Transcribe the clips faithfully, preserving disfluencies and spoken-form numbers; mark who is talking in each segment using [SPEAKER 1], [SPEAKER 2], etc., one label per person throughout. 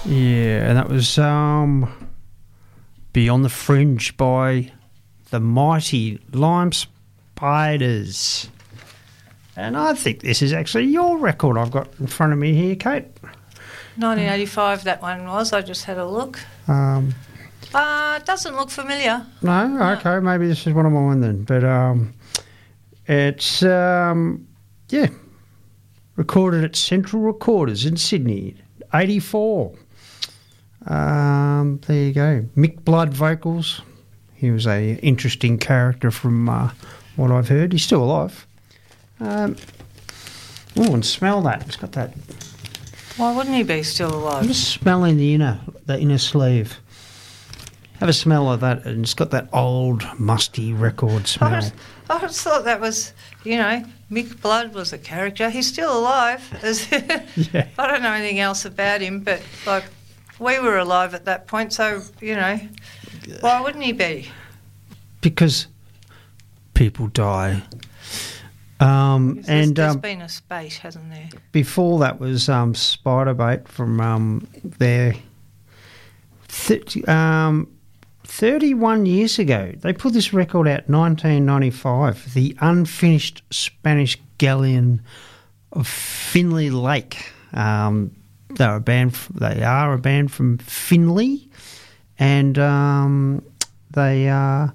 [SPEAKER 1] Yeah, and that was um, Beyond the Fringe by the mighty Lime Spiders. And I think this is actually your record I've got in front of me here, Kate.
[SPEAKER 2] nineteen eighty-five that one was. I just had a look.
[SPEAKER 1] Um,
[SPEAKER 2] uh, it doesn't look familiar.
[SPEAKER 1] no? no? Okay, maybe this is one of mine then. But um, it's, um, yeah, recorded at Central Recorders in Sydney, eighty-four. Um, there you go. Mick Blood vocals. He was a interesting character from uh, what I've heard. He's still alive. Um, oh, and smell that. It's got that.
[SPEAKER 2] Why wouldn't he be still alive?
[SPEAKER 1] I'm just smelling the inner, the inner sleeve. Have a smell of that, and it's got that old, musty record smell.
[SPEAKER 2] I just, I just thought that was, you know, Mick Blood was a character. He's still alive.
[SPEAKER 1] Yeah.
[SPEAKER 2] I don't know anything else about him, but, like, we were alive at that point, so, you know, why wouldn't he be?
[SPEAKER 1] Because people die. Um,
[SPEAKER 2] There's,
[SPEAKER 1] and
[SPEAKER 2] there's
[SPEAKER 1] um,
[SPEAKER 2] been a spate, hasn't there?
[SPEAKER 1] before that was um, Spiderbait from um, their th- um, thirty-one years ago. They put this record out nineteen ninety-five, The Unfinished Spanish Galleon of Finley Lake. Um, they're a band. F- they are a band from Finley, and um, they are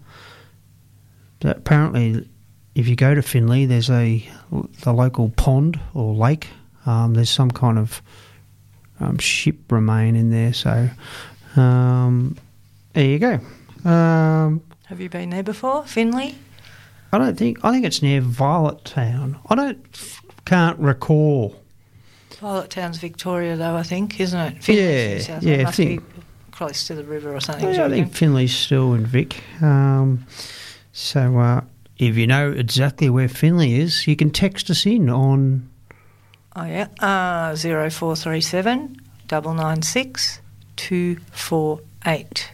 [SPEAKER 1] apparently. If you go to Finley, there's a the local pond or lake. Um, there's some kind of um, ship remain in there. So um, there you go. Um,
[SPEAKER 2] Have you been there before, Finley?
[SPEAKER 1] I don't think. I think it's near Violet Town. I don't. Can't recall.
[SPEAKER 2] Violet Town's Victoria, though, I think, isn't it?
[SPEAKER 1] Yeah,
[SPEAKER 2] South.
[SPEAKER 1] yeah,
[SPEAKER 2] It must
[SPEAKER 1] think-
[SPEAKER 2] be close to the river or something.
[SPEAKER 1] Yeah, I think Finley's still in Vic. Um, so. Uh, If you know exactly where Finley is, you can text us in on...
[SPEAKER 2] Oh, yeah. Uh, zero four three seven, nine nine six, two four eight.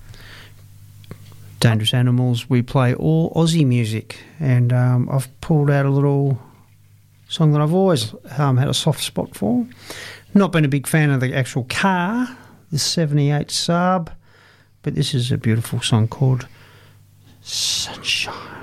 [SPEAKER 1] Dangerous Animals, we play all Aussie music. And um, I've pulled out a little song that I've always um, had a soft spot for. Not been a big fan of the actual car, the seventy-eight Saab, but this is a beautiful song called Sunshine.